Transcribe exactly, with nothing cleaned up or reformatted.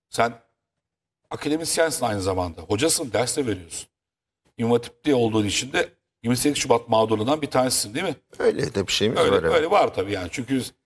Sen akademisyensin aynı zamanda. Hocasın, ders de veriyorsun. İmam Hatip'te olduğun için de yirmi sekiz Şubat mağdurlarından bir tanesisin değil mi? Öyle de bir şeyimiz Öyle, var. Evet. öyle var tabii yani. Çünkü